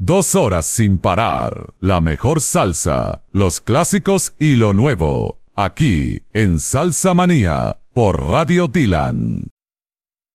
2 horas sin parar. La mejor salsa, los clásicos y lo nuevo. Aquí en Salsa Manía por Radio Dylan.